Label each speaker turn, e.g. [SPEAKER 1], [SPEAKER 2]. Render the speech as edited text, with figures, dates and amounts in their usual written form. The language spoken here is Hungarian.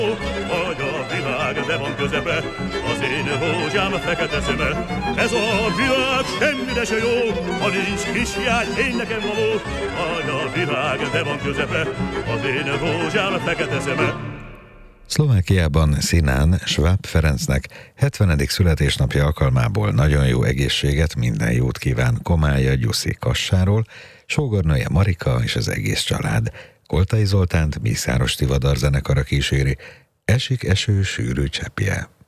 [SPEAKER 1] Vagy a világ, de van közepe, az én rózsám fekete szeme. Ez a világ semmire se jó, ha nincs kisjány, én nekem való. Vagy a világ, de van közepe, az én rózsám fekete szeme.
[SPEAKER 2] Szlovákiában Sinán Schwab Ferencnek 70. születésnapja alkalmából nagyon jó egészséget, minden jót kíván Komája Gyuszi Kassáról, sógornője Marika és az egész család. Koltai Zoltánt Mészáros Tivadar zenekara kíséri, Esik eső sűrű cseppje.